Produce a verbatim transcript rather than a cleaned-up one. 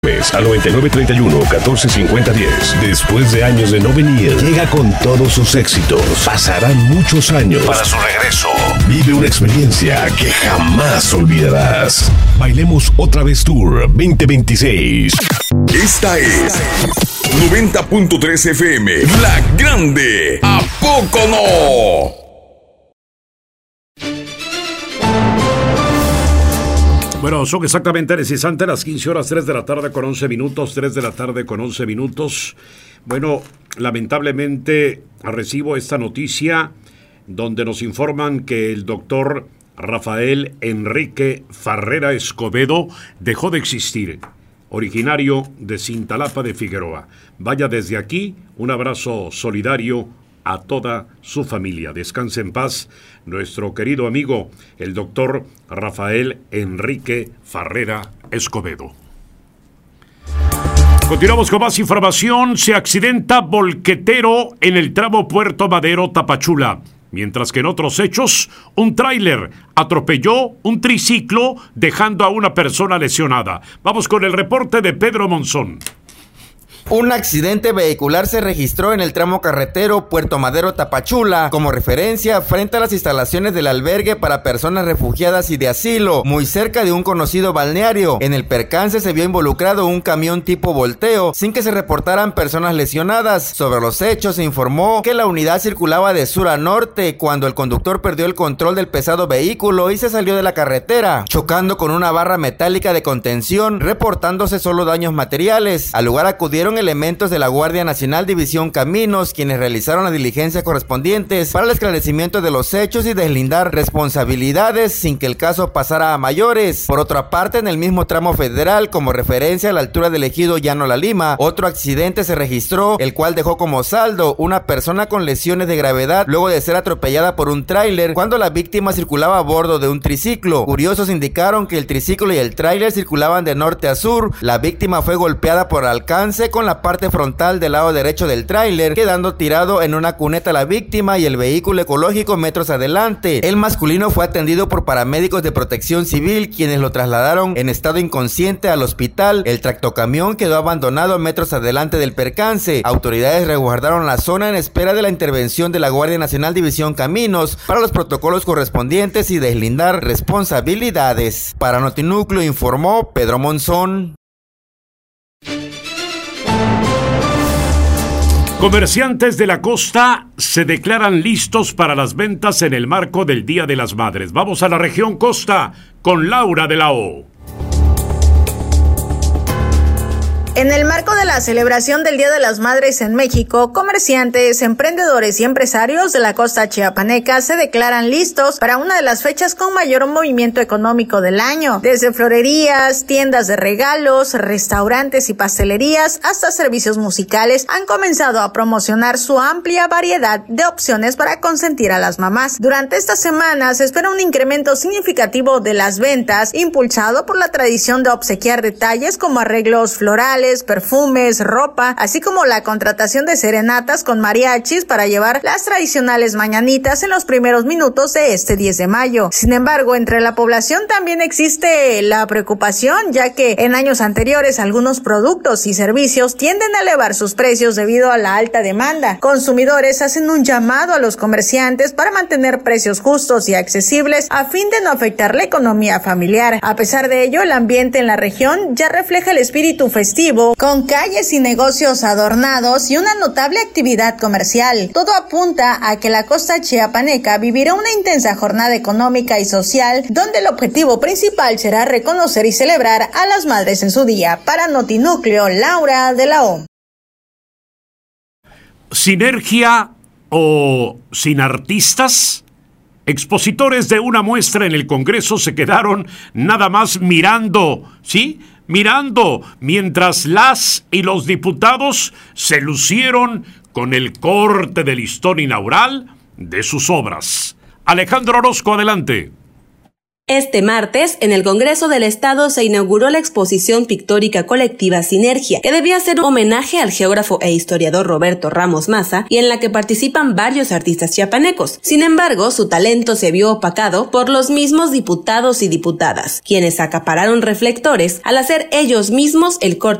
Al noventa y nueve treinta y uno catorce cincuenta diez. Después de años de no venir, llega con todos sus éxitos. Pasarán muchos años. Para su regreso, vive una experiencia que jamás olvidarás. Bailemos otra vez Tour veinte veintiséis. Esta es noventa punto tres F M, La Grande. ¿A poco no? Bueno, son exactamente en ese instante las quince horas, tres de la tarde con once minutos, tres de la tarde con once minutos. Bueno, lamentablemente recibo esta noticia donde nos informan que el doctor Rafael Enrique Farrera Escobedo dejó de existir, originario de Cintalapa de Figueroa. Vaya, desde aquí un abrazo solidario a toda su familia. Descanse en paz nuestro querido amigo, el doctor Rafael Enrique Farrera Escobedo. Continuamos con más información. Se accidenta volquetero en el tramo Puerto Madero Tapachula. Mientras que en otros hechos, un tráiler atropelló un triciclo dejando a una persona lesionada. Vamos con el reporte de Pedro Monzón. Un accidente vehicular se registró en el tramo carretero Puerto Madero Tapachula, como referencia frente a las instalaciones del albergue para personas refugiadas y de asilo, muy cerca de un conocido balneario. En el percance se vio involucrado un camión tipo volteo, sin que se reportaran personas lesionadas. Sobre los hechos se informó que la unidad circulaba de sur a norte cuando el conductor perdió el control del pesado vehículo y se salió de la carretera, chocando con una barra metálica de contención, reportándose solo daños materiales. Al lugar acudieron elementos de la Guardia Nacional División Caminos, quienes realizaron las diligencias correspondientes para el esclarecimiento de los hechos y deslindar responsabilidades sin que el caso pasara a mayores. Por otra parte, en el mismo tramo federal, como referencia a la altura del ejido Llano La Lima, otro accidente se registró, el cual dejó como saldo una persona con lesiones de gravedad luego de ser atropellada por un tráiler cuando la víctima circulaba a bordo de un triciclo. Curiosos indicaron que el triciclo y el tráiler circulaban de norte a sur. La víctima fue golpeada por alcance con la parte frontal del lado derecho del tráiler, quedando tirado en una cuneta la víctima y el vehículo ecológico metros adelante. El masculino fue atendido por paramédicos de Protección Civil, quienes lo trasladaron en estado inconsciente al hospital. El tractocamión quedó abandonado metros adelante del percance. Autoridades resguardaron la zona en espera de la intervención de la Guardia Nacional División Caminos para los protocolos correspondientes y deslindar responsabilidades. Para Notinúcleo informó Pedro Monzón. Comerciantes de la costa se declaran listos para las ventas en el marco del Día de las Madres. Vamos a la región costa con Laura de la O. En el marco de la celebración del Día de las Madres en México, comerciantes, emprendedores y empresarios de la costa chiapaneca se declaran listos para una de las fechas con mayor movimiento económico del año. Desde florerías, tiendas de regalos, restaurantes y pastelerías hasta servicios musicales han comenzado a promocionar su amplia variedad de opciones para consentir a las mamás. Durante esta semana se espera un incremento significativo de las ventas, impulsado por la tradición de obsequiar detalles como arreglos florales, perfumes, ropa, así como la contratación de serenatas con mariachis para llevar las tradicionales mañanitas en los primeros minutos de este diez de mayo. Sin embargo, entre la población también existe la preocupación, ya que en años anteriores algunos productos y servicios tienden a elevar sus precios debido a la alta demanda. Consumidores hacen un llamado a los comerciantes para mantener precios justos y accesibles a fin de no afectar la economía familiar. A pesar de ello, el ambiente en la región ya refleja el espíritu festivo, con calles y negocios adornados y una notable actividad comercial. Todo apunta a que la costa chiapaneca vivirá una intensa jornada económica y social, donde el objetivo principal será reconocer y celebrar a las madres en su día. Para Notinúcleo, Laura de la O. ¿Sinergia o sin artistas? Expositores de una muestra en el Congreso se quedaron nada más mirando, ¿sí? Mirando, mientras las y los diputados se lucieron con el corte del listón inaugural de sus obras. Alejandro Orozco, adelante. Este martes, en el Congreso del Estado se inauguró la exposición pictórica colectiva Sinergia, que debía ser un homenaje al geógrafo e historiador Roberto Ramos Maza y en la que participan varios artistas chiapanecos. Sin embargo, su talento se vio opacado por los mismos diputados y diputadas, quienes acapararon reflectores al hacer ellos mismos el corte